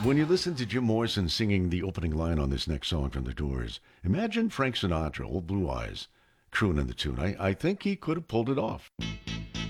When you listen to Jim Morrison singing the opening line on this next song from The Doors, imagine Frank Sinatra, old Blue Eyes, crooning the tune. I think he could have pulled it off.